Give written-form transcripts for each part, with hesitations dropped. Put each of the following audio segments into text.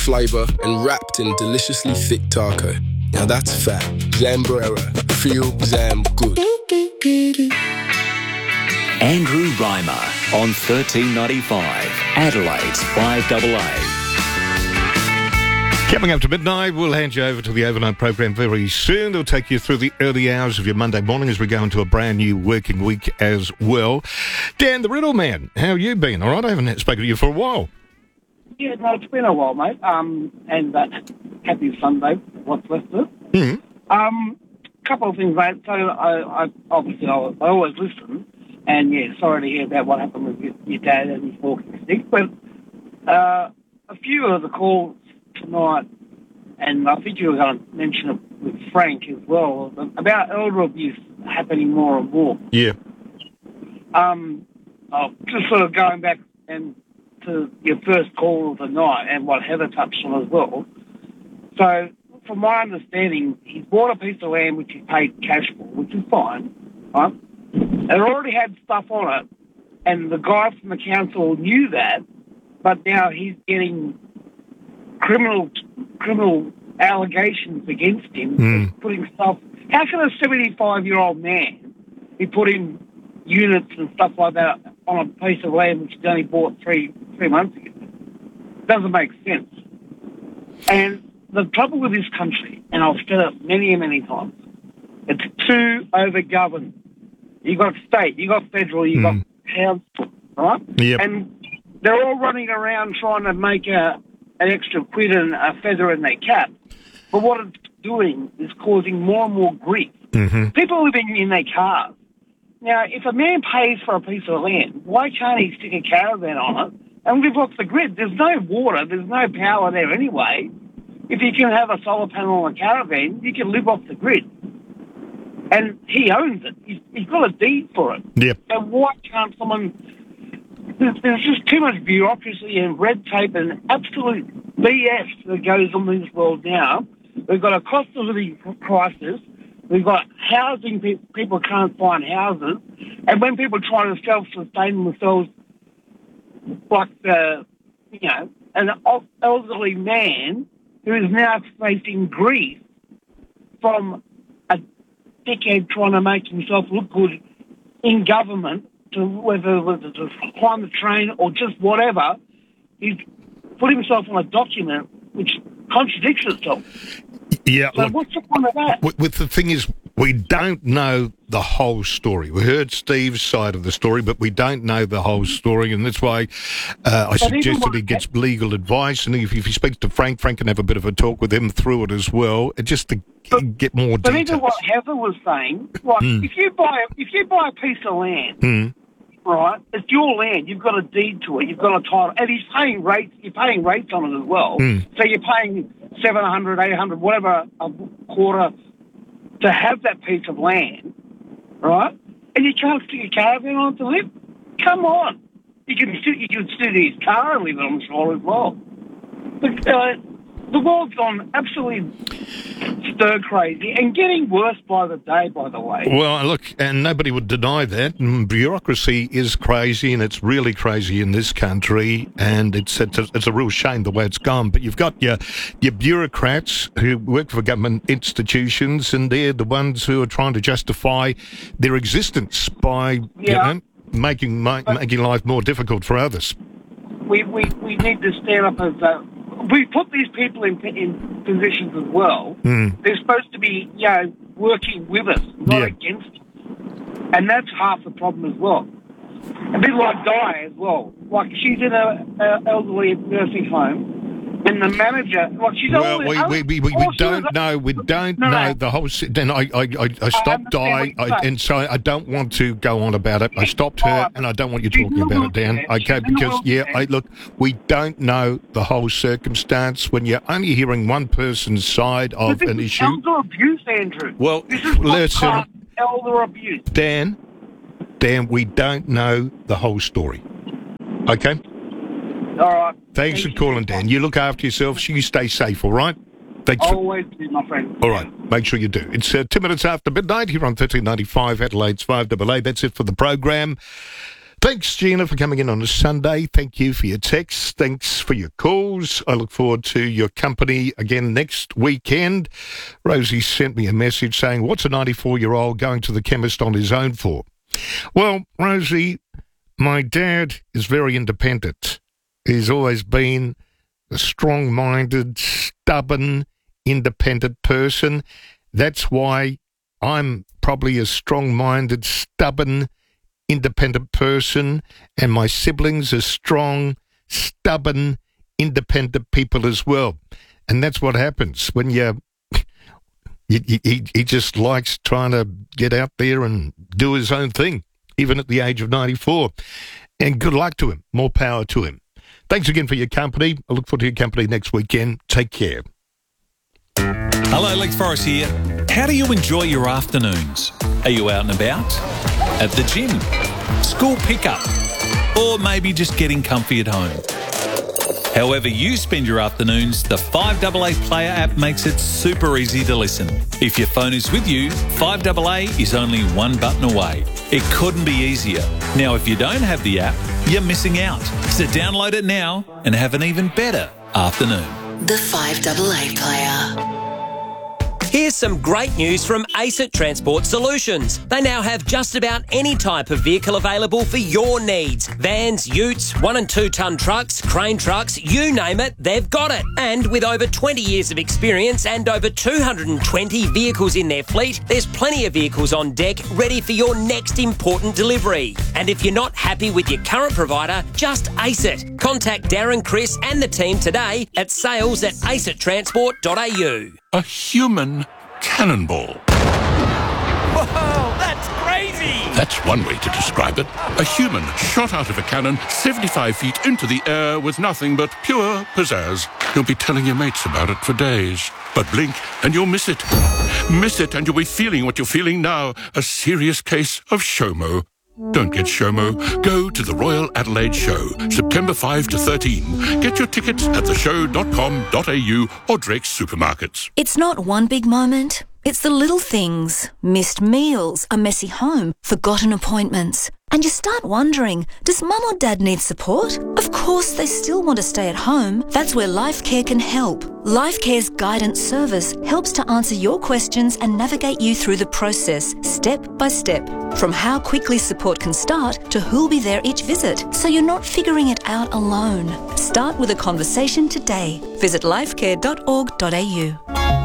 flavour and wrapped in deliciously thick taco. Now that's fat. Zambrera. Feel Zam good. Andrew Reimer on 1395, Adelaide's 5AA. Coming up to midnight, we'll hand you over to the overnight program very soon. They'll take you through the early hours of your Monday morning as we go into a brand new working week as well. Dan, the Riddle Man, how you been? All right, I haven't spoken to you for a while. Yeah, no, it's been a while, mate. And happy Sunday, what's left of it. Mm-hmm. Couple of things, mate. So I always listen. And, yeah, sorry to hear about what happened with your dad and his walking stick. But a few of the calls tonight, and I think you were going to mention it with Frank as well, about elder abuse happening more and more. Yeah. Just sort of going back and to your first call of the night and what Heather touched on as well. So, from my understanding, he's bought a piece of land which he paid cash for, which is fine, right? It already had stuff on it, and the guy from the council knew that, but now he's getting criminal allegations against him, putting stuff. How can a 75-year-old man be putting units and stuff like that on a piece of land which he only bought three months ago? Doesn't make sense. And the trouble with this country, and I've said it many and many times, it's too overgoverned. You got state, you got federal, you got council, right? Yep. And they're all running around trying to make an extra quid and a feather in their cap. But what it's doing is causing more and more grief. Mm-hmm. People are living in their cars. Now, if a man pays for a piece of land, why can't he stick a caravan on it and live off the grid? There's no water, there's no power there anyway. If you can have a solar panel on a caravan, you can live off the grid. And he owns it. He's got a deed for it. Yep. So why can't someone... There's just too much bureaucracy and red tape and absolute BS that goes on in this world now. We've got a cost of living crisis. We've got housing, people can't find houses. And when people try to self-sustain themselves, like, an elderly man who is now facing grief from a dickhead trying to make himself look good in government, to whether it was to climb the train or just whatever, he's put himself on a document which contradicts itself. Yeah. So what's the point of that? With the thing is, we don't know the whole story. We heard Steve's side of the story, but we don't know the whole story, and that's why I suggest that he gets legal advice, and if he speaks to Frank can have a bit of a talk with him through it as well, just to get more details. But even what Heather was saying, like, if you buy a piece of land, right, it's your land, you've got a deed to it, you've got a title, and he's paying rates, you're paying rates on it as well. So you're paying 700, 800, whatever a quarter to have that piece of land, right? And you can't stick a caravan on it to live? Come on. You can still use his car and live on the shore as well. But the world's gone absolutely stir crazy and getting worse by the day, by the way. Well, look, and nobody would deny that. Bureaucracy is crazy, and it's really crazy in this country, and it's a real shame the way it's gone. But you've got your bureaucrats who work for government institutions, and they're the ones who are trying to justify their existence by making life more difficult for others. We need to stand up as we put these people in positions as well. They're supposed to be, working with us, not against us. And that's half the problem as well. A bit like Di as well. Like, she's in an elderly nursing home, and the manager, like, she's well, we don't know the whole. Then I stopped Di, and so I don't want to go on about it. I stopped her, and I don't want you talking about it, Dan. Okay, because look, we don't know the whole circumstance when you're only hearing one person's side of an issue. Elder abuse, Andrew. Well, this is listen, elder abuse. Dan, we don't know the whole story. Okay. All right. Thanks for calling, Dan. You look after yourself. You stay safe, all right? Thanks. Always do, my friend. All right. Make sure you do. It's 2 minutes after midnight here on 1395 Adelaide's 5AA. That's it for the program. Thanks, Gina, for coming in on a Sunday. Thank you for your texts. Thanks for your calls. I look forward to your company again next weekend. Rosie sent me a message saying, what's a 94-year-old going to the chemist on his own for? Well, Rosie, my dad is very independent. He's always been a strong-minded, stubborn, independent person. That's why I'm probably a strong-minded, stubborn, independent person, and my siblings are strong, stubborn, independent people as well. And that's what happens when he just likes trying to get out there and do his own thing, even at the age of 94. And good luck to him. More power to him. Thanks again for your company. I look forward to your company next weekend. Take care. Hello, Lex Forrest here. How do you enjoy your afternoons? Are you out and about? At the gym? School pickup? Or maybe just getting comfy at home? However you spend your afternoons, the 5AA Player app makes it super easy to listen. If your phone is with you, 5AA is only one button away. It couldn't be easier. Now, if you don't have the app, you're missing out. So download it now and have an even better afternoon. The 5AA Player. Here's some great news from ACET Transport Solutions. They now have just about any type of vehicle available for your needs. Vans, utes, 1 and 2 tonne trucks, crane trucks, you name it, they've got it. And with over 20 years of experience and over 220 vehicles in their fleet, there's plenty of vehicles on deck ready for your next important delivery. And if you're not happy with your current provider, just ace it. Contact Darren, Chris and the team today at sales@acettransport.au. A human cannonball. Whoa, that's crazy! That's one way to describe it. A human shot out of a cannon 75 feet into the air with nothing but pure pizzazz. You'll be telling your mates about it for days. But blink and you'll miss it. Miss it and you'll be feeling what you're feeling now. A serious case of SHOMO. Don't get SHOMO. Go to the Royal Adelaide Show, September 5 to 13. Get your tickets at theshow.com.au or Drake's Supermarkets. It's not one big moment. It's the little things. Missed meals, a messy home, forgotten appointments. And you start wondering, does mum or dad need support? Of course they still want to stay at home. That's where LifeCare can help. LifeCare's guidance service helps to answer your questions and navigate you through the process, step by step. From how quickly support can start to who'll be there each visit, so you're not figuring it out alone. Start with a conversation today. Visit lifecare.org.au.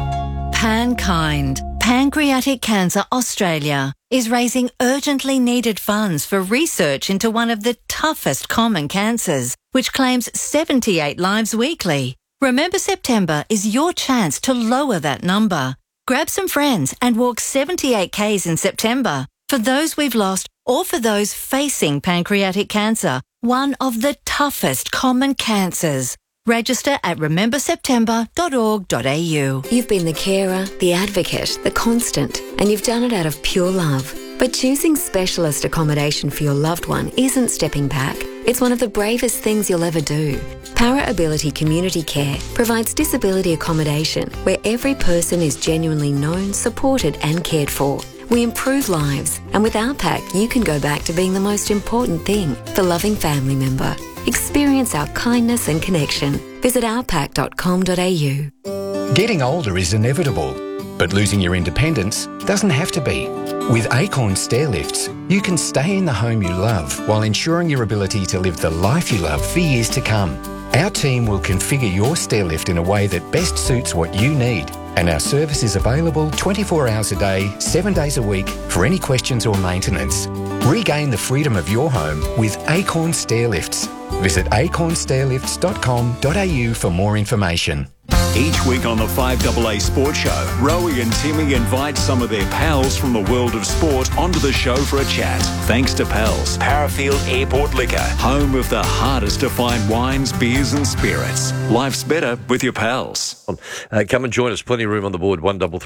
PanKind, Pancreatic Cancer Australia, is raising urgently needed funds for research into one of the toughest common cancers, which claims 78 lives weekly. Remember September is your chance to lower that number. Grab some friends and walk 78 Ks in September for those we've lost or for those facing pancreatic cancer, one of the toughest common cancers. Register at rememberseptember.org.au. You've been the carer, the advocate, the constant, and you've done it out of pure love. But choosing specialist accommodation for your loved one isn't stepping back. It's one of the bravest things you'll ever do. Para Ability Community Care provides disability accommodation where every person is genuinely known, supported and cared for. We improve lives, and with our pack, you can go back to being the most important thing, the loving family member. Experience our kindness and connection. Visit ourpack.com.au. Getting older is inevitable, but losing your independence doesn't have to be. With Acorn Stairlifts, you can stay in the home you love while ensuring your ability to live the life you love for years to come. Our team will configure your stairlift in a way that best suits what you need, and our service is available 24 hours a day, 7 days a week for any questions or maintenance. Regain the freedom of your home with Acorn Stairlifts. Visit acornstairlifts.com.au for more information. Each week on the 5AA Sports Show, Rowie and Timmy invite some of their pals from the world of sport onto the show for a chat. Thanks to Pals, Parafield Airport Liquor, home of the hardest to find wines, beers and spirits. Life's better with your pals. Come and join us. Plenty of room on the board.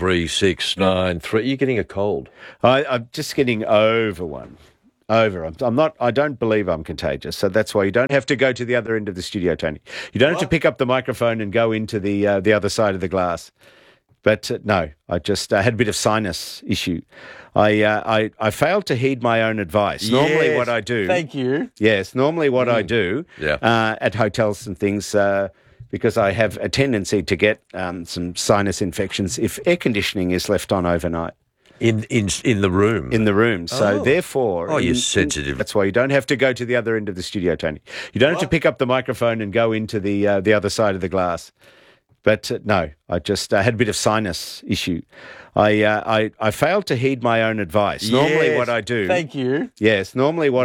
133693. You're getting a cold. I'm just getting over one. I'm not. I don't believe I'm contagious, so that's why you don't have to go to the other end of the studio, Tony. You don't have to pick up the microphone and go into the other side of the glass. But no, I just had a bit of sinus issue. I failed to heed my own advice. Normally Yes, what I do... thank you. Yes, normally what I do at hotels and things, because I have a tendency to get some sinus infections if air conditioning is left on overnight. In the room? In the room. So Oh. therefore... Oh, you're sensitive. That's why you don't have to go to the other end of the studio, Tony. You don't have to pick up the microphone and go into the other side of the glass. But no, I just had a bit of sinus issue. I failed to heed my own advice. Normally Yes, what I do... thank you. Yes, normally what